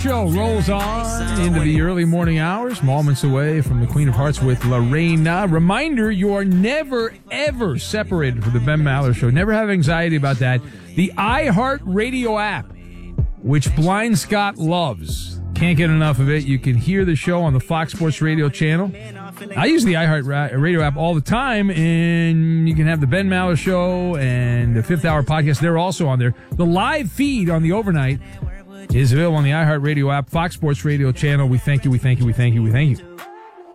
Show rolls on into the early morning hours, moments away from the Queen of Hearts with Lorena. Reminder, you are never, ever separated from the Ben Maller Show. Never have anxiety about that. The iHeartRadio app, which Blind Scott loves. Can't get enough of it. You can hear the show on the Fox Sports Radio channel. I use the iHeartRadio app all the time, and you can have the Ben Maller Show and the Fifth Hour podcast. They're also on there. The live feed on the overnight is available on the iHeartRadio app, Fox Sports Radio channel. We thank you, we thank you, we thank you, we thank you.